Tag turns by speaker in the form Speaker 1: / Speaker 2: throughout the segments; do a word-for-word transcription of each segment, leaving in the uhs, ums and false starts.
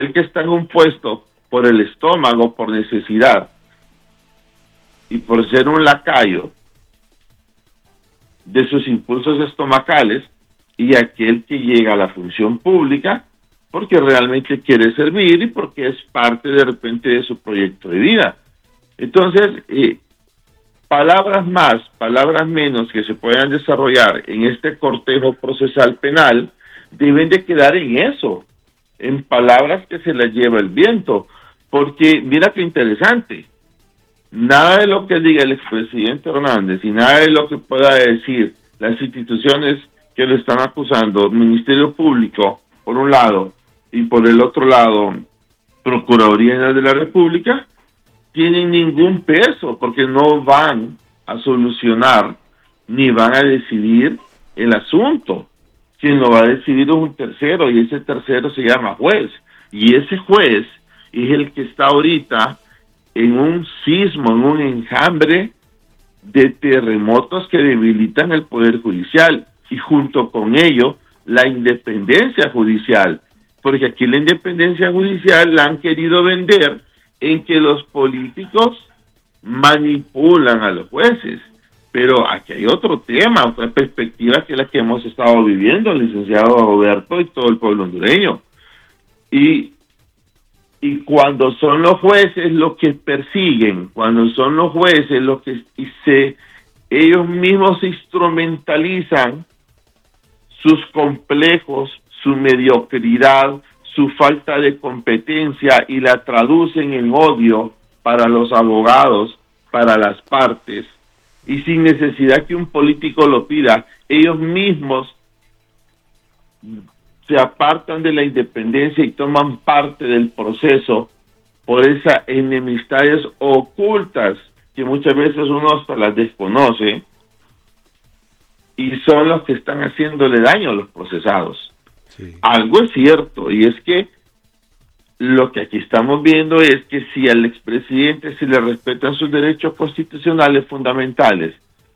Speaker 1: el que está en un puesto por el estómago, por necesidad, y por ser un lacayo de sus impulsos estomacales, y aquel que llega a la función pública porque realmente quiere servir y porque es parte de repente de su proyecto de vida. Entonces, eh, palabras más, palabras menos que se puedan desarrollar en este cortejo procesal penal deben de quedar en eso, en palabras que se las lleva el viento, porque mira qué interesante, nada de lo que diga el expresidente Hernández y nada de lo que pueda decir las instituciones que lo están acusando, Ministerio Público por un lado y por el otro lado Procuraduría General de la República, tienen ningún peso porque no van a solucionar ni van a decidir el asunto. Quien lo va a decidir es un tercero, y ese tercero se llama juez, y ese juez es el que está ahorita en un sismo, en un enjambre de terremotos que debilitan el Poder Judicial, y junto con ello la independencia judicial, porque aquí la independencia judicial la han querido vender en que los políticos manipulan a los jueces. Pero aquí hay otro tema, otra perspectiva que es la que hemos estado viviendo, el licenciado Roberto y todo el pueblo hondureño. Y, y cuando son los jueces los que persiguen, cuando son los jueces los que y se, ellos mismos se instrumentalizan sus complejos, su mediocridad, su falta de competencia y la traducen en odio para los abogados, para las partes, y sin necesidad que un político lo pida, ellos mismos se apartan de la independencia y toman parte del proceso por esas enemistades ocultas que muchas veces uno hasta las desconoce, y son los que están haciéndole daño a los procesados. Sí. Algo es cierto, y es que lo que aquí estamos viendo es que si al expresidente se le respetan sus derechos constitucionales fundamentales,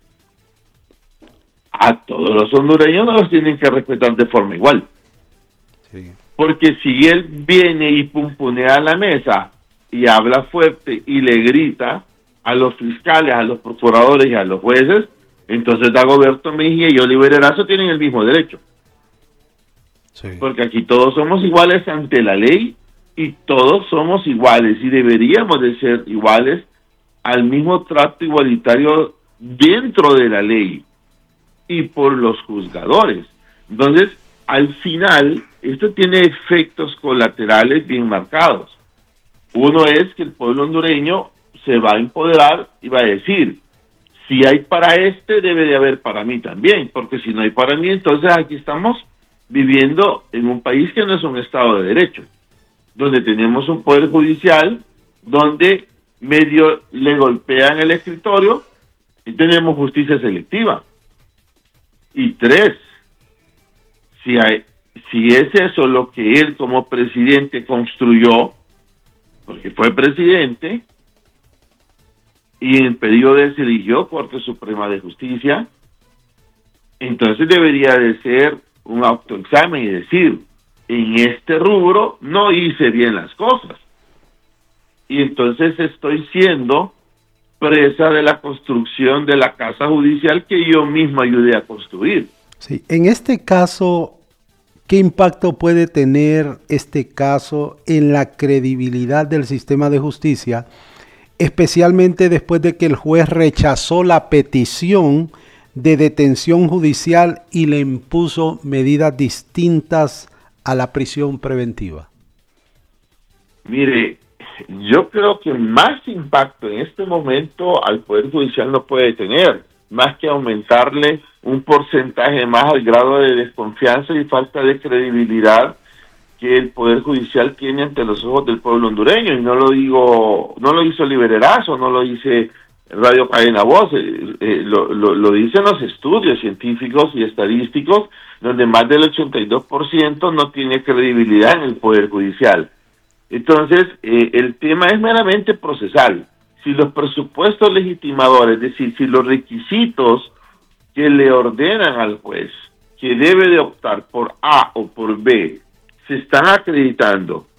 Speaker 1: a todos los hondureños no los tienen que respetar de forma igual. Sí. Porque si él viene y pumpunea a la mesa y habla fuerte y le grita a los fiscales, a los procuradores y a los jueces, entonces Dagoberto Mejía y Oliver Erazo tienen el mismo derecho. Sí. Porque aquí todos somos iguales ante la ley y todos somos iguales y deberíamos de ser iguales al mismo trato igualitario dentro de la ley y por los juzgadores. Entonces, al final, esto tiene efectos colaterales bien marcados. Uno es que el pueblo hondureño se va a empoderar y va a decir, si hay para este, debe de haber para mí también, porque si no hay para mí, entonces aquí estamos viviendo en un país que no es un Estado de Derecho, donde tenemos un poder judicial, donde medio le golpean el escritorio y tenemos justicia selectiva. Y tres, si, hay, si es eso lo que él como presidente construyó, porque fue presidente, y en periodo de se eligió Corte Suprema de Justicia, entonces debería de ser un autoexamen y decir, en este rubro no hice bien las cosas. Y entonces estoy siendo presa de la construcción de la casa judicial que yo mismo ayudé a construir.
Speaker 2: Sí, en este caso, ¿qué impacto puede tener este caso en la credibilidad del sistema de justicia, especialmente después de que el juez rechazó la petición de detención judicial y le impuso medidas distintas a la prisión preventiva?
Speaker 1: Mire, yo creo que más impacto en este momento al Poder Judicial no puede tener, más que aumentarle un porcentaje más al grado de desconfianza y falta de credibilidad que el Poder Judicial tiene ante los ojos del pueblo hondureño. Y no lo digo, no lo hizo Oliver Erazo, no lo dice Radio Cadena Voz, eh, eh, lo, lo, lo dicen los estudios científicos y estadísticos, donde más del ochenta y dos por ciento no tiene credibilidad en el Poder Judicial. Entonces, eh, el tema es meramente procesal. Si los presupuestos legitimadores, es decir, si los requisitos que le ordenan al juez que debe de optar por A o por B se están acreditando